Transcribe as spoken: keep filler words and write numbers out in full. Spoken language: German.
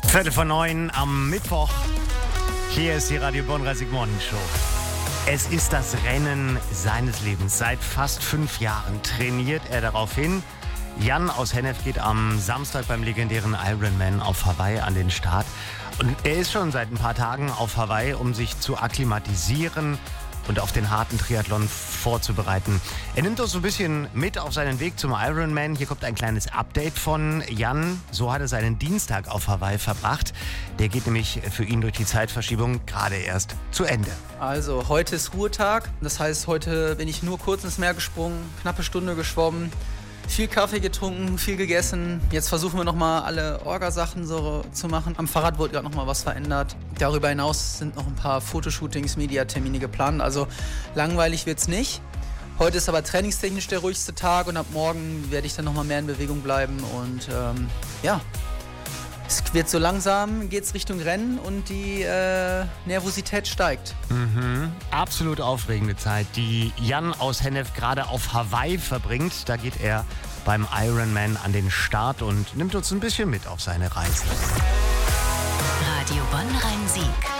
Viertel vor neun am Mittwoch. Hier ist die Radio Bonn dreißig Morning Show. Es ist das Rennen seines Lebens. Seit fast fünf Jahren trainiert er darauf hin. Jan aus Hennef geht am Samstag beim legendären Ironman auf Hawaii an den Start. Und er ist schon seit ein paar Tagen auf Hawaii, um sich zu akklimatisieren und auf den harten Triathlon vorzubereiten. Er nimmt uns so ein bisschen mit auf seinen Weg zum Ironman. Hier kommt ein kleines Update von Jan. So hat er seinen Dienstag auf Hawaii verbracht. Der geht nämlich für ihn durch die Zeitverschiebung gerade erst zu Ende. Also heute ist Ruhetag. Das heißt, heute bin ich nur kurz ins Meer gesprungen, knappe Stunde geschwommen, viel Kaffee getrunken, viel gegessen. Jetzt versuchen wir nochmal alle Orgasachen so zu machen. Am Fahrrad wurde gerade nochmal was verändert. Darüber hinaus sind noch ein paar Fotoshootings, Mediatermine geplant. Also langweilig wird's nicht. Heute ist aber trainingstechnisch der ruhigste Tag und ab morgen werde ich dann nochmal mehr in Bewegung bleiben. Und ähm, ja, es wird so langsam, geht's Richtung Rennen und die äh, Nervosität steigt. Mhm. Absolut aufregende Zeit, die Jan aus Hennef gerade auf Hawaii verbringt. Da geht er beim Ironman an den Start und nimmt uns ein bisschen mit auf seine Reise. Radio Bonn Rhein-Sieg.